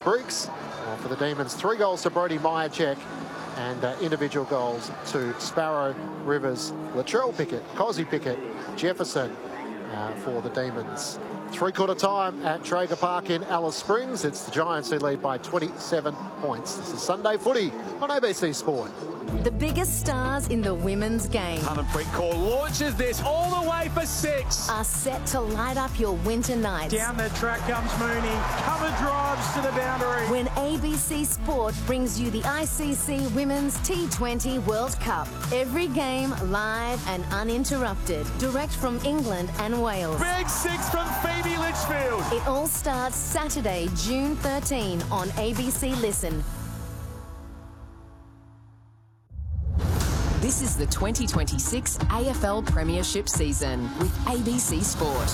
Briggs. For the Demons, 3 goals to Brody Myercheck and individual goals to Sparrow, Rivers, Latrell Pickett, Cozzy Pickett, Jefferson for the Demons. Three-quarter time at Traeger Park in Alice Springs. It's the Giants who lead by 27 points. This is Sunday Footy on ABC Sport. The biggest stars in the women's game Harmanpreet Kaur launches this all the way for 6. are set to light up your winter nights. Down the track comes Mooney. Cover drives to the boundary. When ABC Sport brings you the ICC Women's T20 World Cup. Every game live and uninterrupted. Direct from England and Wales. Big 6 from Phoebe Litchfield. It all starts Saturday, June 13 on ABC Listen. This is the 2026 AFL Premiership season with ABC Sport.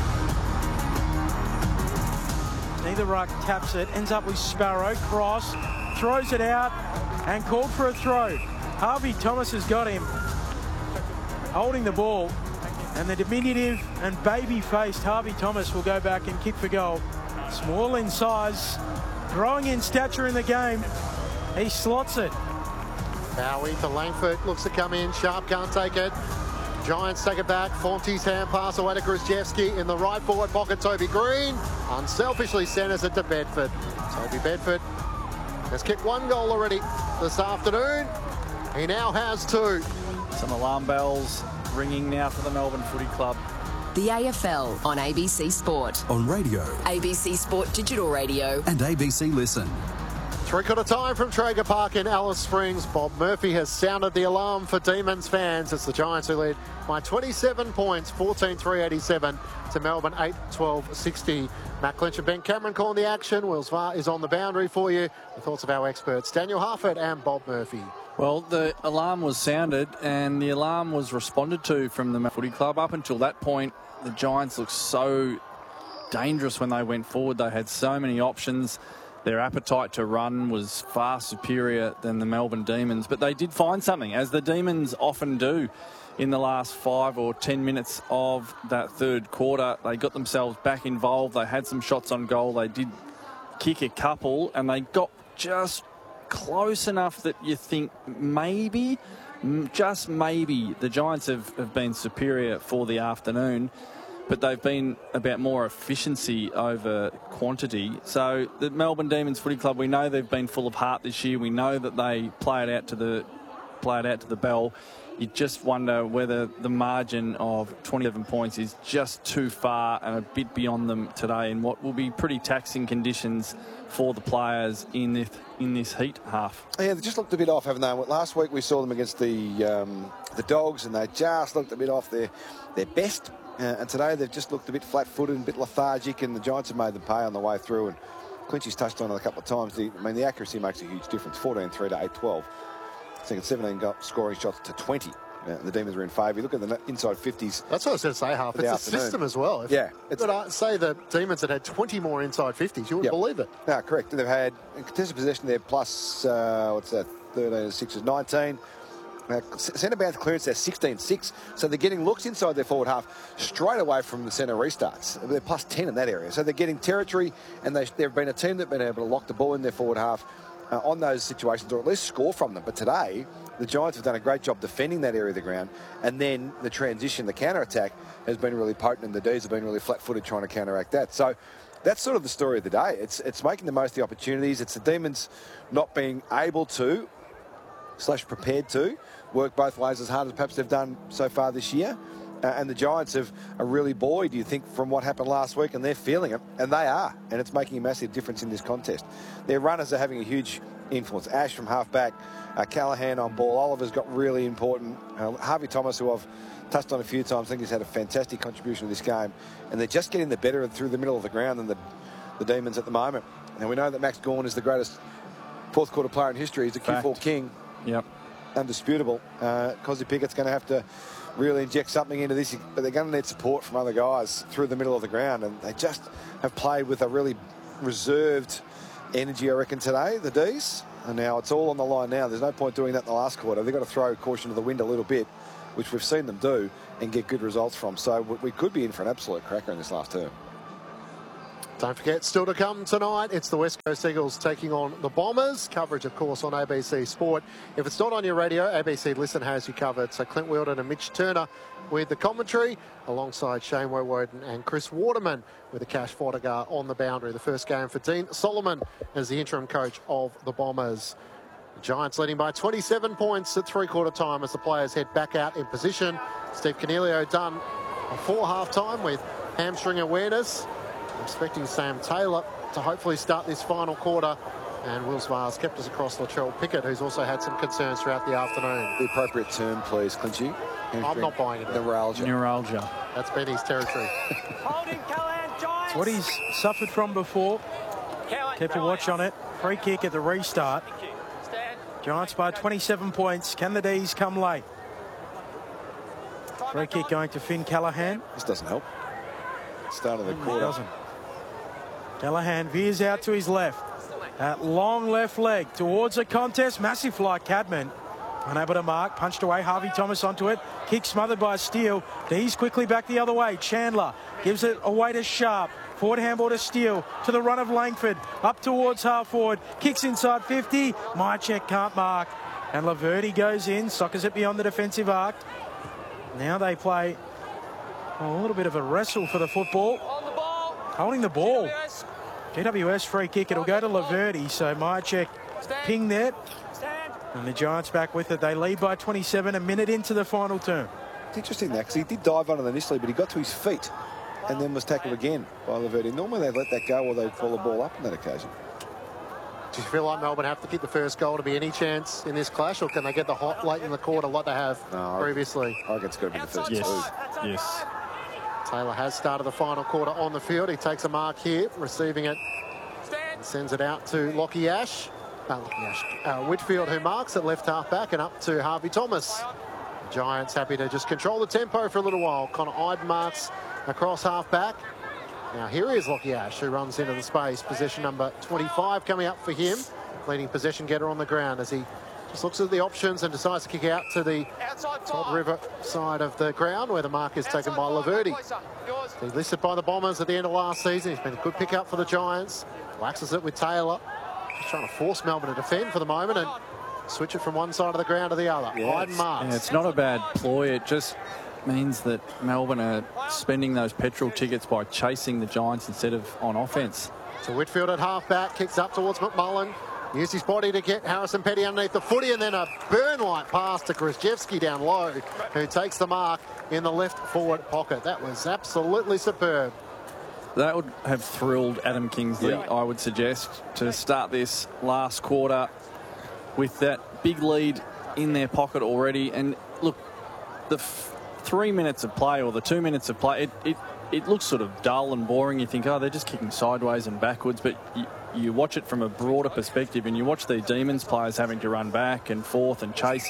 Neither ruck taps it. Ends up with Sparrow. Cross. Throws it out and called for a throw. Harvey Thomas has got him. Holding the ball. And the diminutive and baby-faced Harvey Thomas will go back and kick for goal. Small in size. Growing in stature in the game. He slots it. Bowie to Langford, looks to come in. Sharp can't take it. Giants take it back. Fonte's hand pass away to Krzyzewski in the right forward pocket. Toby Green unselfishly centres it to Bedford. Toby Bedford has kicked 1 goal already this afternoon. He now has 2. Some alarm bells ringing now for the Melbourne Footy Club. The AFL on ABC Sport. On radio ABC Sport Digital Radio. and ABC Listen. Three-quarter time from Traeger Park in Alice Springs. Bob Murphy has sounded the alarm for Demons fans. It's the Giants who lead by 27 points, 14-3-87 to Melbourne 8-12-60. Matt Clinch and Ben Cameron calling the action. Wills VAR is on the boundary for you. The thoughts of our experts, Daniel Harford and Bob Murphy. Well, the alarm was sounded and the alarm was responded to from the Melbourne Footy Club. Up until that point, the Giants looked so dangerous when they went forward. They had so many options. Their appetite to run was far superior than the Melbourne Demons, but they did find something, as the Demons often do in the last 5 or 10 minutes of that third quarter. They got themselves back involved. They had some shots on goal. They did kick a couple, and they got just close enough that you think maybe, just maybe, the Giants have been superior for the afternoon. But they've been about more efficiency over quantity. So the Melbourne Demons Footy Club, we know they've been full of heart this year. We know that they play it out to the bell. You just wonder whether the margin of 27 points is just too far and a bit beyond them today in what will be pretty taxing conditions for the players in this heat half. Yeah, they just looked a bit off, haven't they? Last week we saw them against the Dogs, and they just looked a bit off their best. And today they've just looked a bit flat-footed and a bit lethargic, and the Giants have made them pay on the way through. And Clinchy's touched on it a couple of times. The accuracy makes a huge difference. 14-3 to 8-12. Second 17 scoring shots to 20. The Demons are in favour. You look at the inside 50s. That's what I was going to say, Half. It's a system as well. But I say the Demons had 20 more inside 50s. You wouldn't believe it. No, correct. And they've had contested possession there plus, 13 and 6 is 19. Centre bounce clearance, they're 16-6. So they're getting looks inside their forward half straight away from the centre restarts. They're plus 10 in that area. So they're getting territory, and they've been a team that have been able to lock the ball in their forward half on those situations, or at least score from them. But today, the Giants have done a great job defending that area of the ground, and then the transition, the counter-attack, has been really potent, and the D's have been really flat-footed trying to counteract that. So that's sort of the story of the day. It's making the most of the opportunities. It's the Demons not being able to / prepared to work both ways as hard as perhaps they've done so far this year. And the Giants are really buoyed, you think, from what happened last week, and they're feeling it, and they are, and it's making a massive difference in this contest. Their runners are having a huge influence. Ash from halfback, Callaghan on ball, Oliver's got really important. Harvey Thomas, who I've touched on a few times, I think he's had a fantastic contribution to this game, and they're just getting the better through the middle of the ground than the Demons at the moment. And we know that Max Gawn is the greatest fourth quarter player in history. He's a Q4 king. Yep. Undisputable. Cozzy Pickett's going to have to really inject something into this, but they're going to need support from other guys through the middle of the ground, and they just have played with a really reserved energy, I reckon, today, the D's. And now it's all on the line now. There's no point doing that in the last quarter. They've got to throw caution to the wind a little bit, which we've seen them do, and get good results from. So we could be in for an absolute cracker in this last term. Don't forget, still to come tonight, it's the West Coast Eagles taking on the Bombers. Coverage, of course, on ABC Sport. If it's not on your radio, ABC Listen has you covered. So Clint Wheeldon and Mitch Turner with the commentary, alongside Shane Woewodin and Chris Waterman with the Cash Fodegar on the boundary. The first game for Dean Solomon as the interim coach of the Bombers. The Giants leading by 27 points at three-quarter time as the players head back out in position. Steve Coniglio done before half-time with hamstring awareness. I'm expecting Sam Taylor to hopefully start this final quarter. And Wills Vars kept us across Latrell Pickett, who's also had some concerns throughout the afternoon. The appropriate term, please, Clinchy. I'm not buying it. Neuralgia. That's been his territory. It's what he's suffered from before. Keep a watch on it. Free kick at the restart. Giants by 27 points. Can the D's come late? Free kick going to Finn Callaghan. This doesn't help. Start of the quarter. Doesn't. Callaghan veers out to his left. That long left leg towards the contest. Massive fly, Cadman. Unable to mark. Punched away. Harvey Thomas onto it. Kick smothered by Steele. D's quickly back the other way. Chandler gives it away to Sharp. Forward handball to Steele. To the run of Langford. Up towards half forward. Kicks inside 50. Mychek can't mark. And Laverty goes in. Soccers it beyond the defensive arc. Now they play a little bit of a wrestle for the football. Holding the ball. GWS free kick. It'll go to Laverty. So Mychek ping there. And the Giants back with it. They lead by 27, a minute into the final term. It's interesting that because he did dive on it initially, but he got to his feet and then was tackled again by Laverty. Normally they let that go or they pull the ball up on that occasion. Do you feel like Melbourne have to kick the first goal to be any chance in this clash, or can they get the hot late in the quarter like they have previously? I think it's got to be the first two. Yes. Taylor has started the final quarter on the field. He takes a mark here, receiving it. And sends it out to Lockie Ash. Whitfield, who marks at left half back, and up to Harvey Thomas. The Giants happy to just control the tempo for a little while. Connor Iden marks across half back. Now here is Lockie Ash, who runs into the space. Possession number 25 coming up for him. Leading possession getter on the ground as he just looks at the options and decides to kick out to the Todd River side of the ground, where the mark is taken by Laverty. He's listed by the Bombers at the end of last season. He's been a good pickup for the Giants. Waxes it with Taylor. Just trying to force Melbourne to defend for the moment and switch it from one side of the ground to the other. Iden marks. Yeah, it's not a bad ploy. It just means that Melbourne are spending those petrol tickets by chasing the Giants instead of on offence. So Whitfield at half-back, kicks up towards McMullen. Used his body to get Harrison Petty underneath the footy, and then a burn-like pass to Krzyzewski down low, who takes the mark in the left forward pocket. That was absolutely superb. That would have thrilled Adam Kingsley, I would suggest, to start this last quarter with that big lead in their pocket already. And look, the 3 minutes of play or the 2 minutes of play, it looks sort of dull and boring. You think, oh, they're just kicking sideways and backwards, but you watch it from a broader perspective, and you watch the Demons players having to run back and forth and chase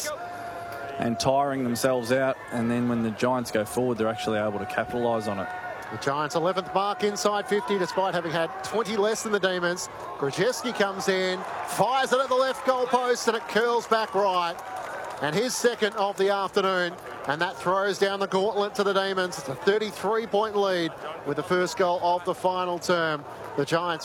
and tiring themselves out. And then when the Giants go forward, they're actually able to capitalise on it. The Giants' 11th mark inside 50, despite having had 20 less than the Demons. Krzyzewski comes in, fires it at the left goal post, and it curls back right. And his second of the afternoon, and that throws down the gauntlet to the Demons. It's a 33-point lead with the first goal of the final term. The Giants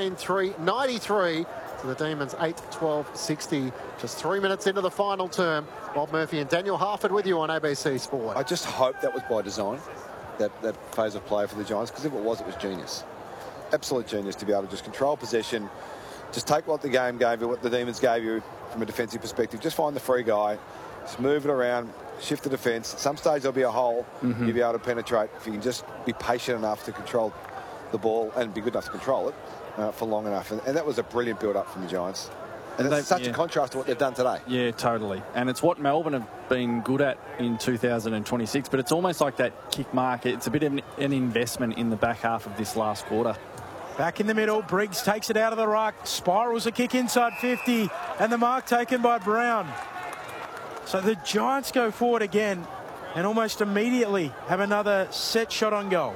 15-3-93 to the Demons 8-12-60. Just 3 minutes into the final term. Bob Murphy and Daniel Harford with you on ABC Sport. I just hope that was by design, that phase of play for the Giants, because if it was genius. Absolute genius to be able to just control possession, just take what the game gave you, what the Demons gave you from a defensive perspective, just find the free guy, just move it around, shift the defence. At some stage there'll be a hole, you'll be able to penetrate if you can just be patient enough to control the ball and be good enough to control it for long enough. And that was a brilliant build-up from the Giants. And it's such a contrast to what they've done today. Yeah, totally. And it's what Melbourne have been good at in 2026, but it's almost like that kick mark. It's a bit of an investment in the back half of this last quarter. Back in the middle, Briggs takes it out of the ruck, spirals a kick inside 50, and the mark taken by Brown. So the Giants go forward again and almost immediately have another set shot on goal.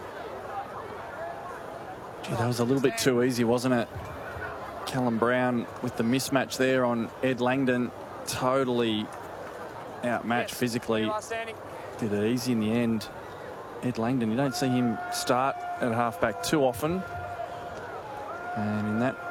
Gee, that was a little bit too easy, wasn't it? Callum Brown with the mismatch there on Ed Langdon, totally outmatched physically. Did it easy in the end. Ed Langdon, you don't see him start at halfback too often. And in that